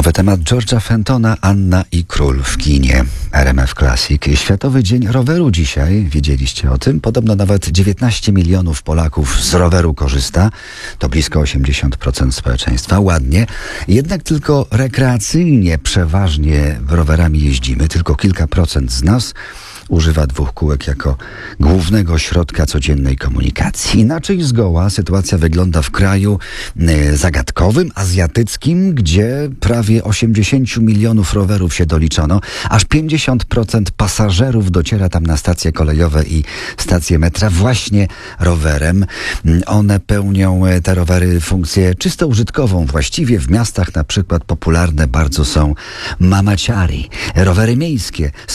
Nowy temat George'a Fentona, Anna i Król w kinie. RMF Classic. Światowy Dzień Roweru dzisiaj. Wiedzieliście o tym? Podobno nawet 19 milionów Polaków z roweru korzysta. To blisko 80% społeczeństwa. Ładnie. Jednak tylko rekreacyjnie przeważnie rowerami jeździmy. Tylko kilka procent z nas używa dwóch kółek jako głównego środka codziennej komunikacji. Inaczej zgoła sytuacja wygląda w kraju zagadkowym, azjatyckim, gdzie prawie 80 milionów rowerów się doliczono. Aż 50% pasażerów dociera tam na stacje kolejowe i stacje metra właśnie rowerem. One pełnią, te rowery, funkcję czysto użytkową. Właściwie w miastach na przykład popularne bardzo są mamaciari, rowery miejskie.